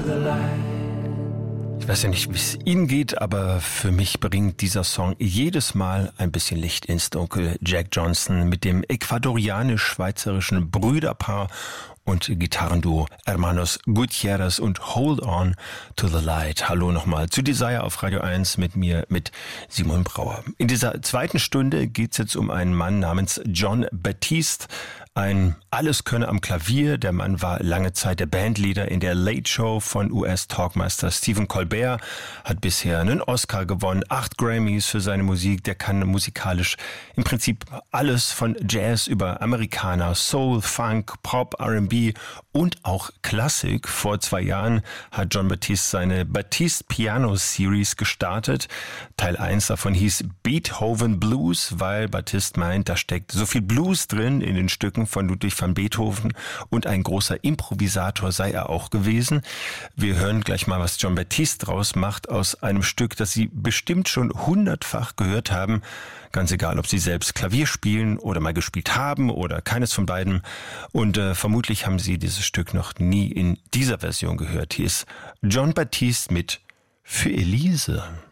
Ich weiß ja nicht, wie es Ihnen geht, aber für mich bringt dieser Song jedes Mal ein bisschen Licht ins Dunkel. Jack Johnson mit dem ecuadorianisch-schweizerischen Brüderpaar und Gitarrenduo Hermanos Gutierrez und Hold On to the Light. Hallo nochmal zu Desire auf Radio 1 mit mir, mit Simon Brauer. In dieser zweiten Stunde geht's jetzt um einen Mann namens Jon Batiste. Ein Alleskönner am Klavier. Der Mann war lange Zeit der Bandleader in der Late Show von US-Talkmaster Stephen Colbert, hat bisher einen Oscar gewonnen, 8 Grammys für seine Musik. Der kann musikalisch im Prinzip alles von Jazz über Amerikaner, Soul, Funk, Pop, R&B und auch Klassik. Vor 2 Jahren hat Jon Batiste seine Batiste Piano Series gestartet. Teil 1 davon hieß Beethoven Blues, weil Batiste meint, da steckt so viel Blues drin in den Stücken von Ludwig van Beethoven und ein großer Improvisator sei er auch gewesen. Wir hören gleich mal, was Jon Batiste draus macht aus einem Stück, das Sie bestimmt schon 100-fach gehört haben. Ganz egal, ob Sie selbst Klavier spielen oder mal gespielt haben oder keines von beiden. Und vermutlich haben Sie dieses Stück noch nie in dieser Version gehört. Hier ist Jon Batiste mit Für Elise.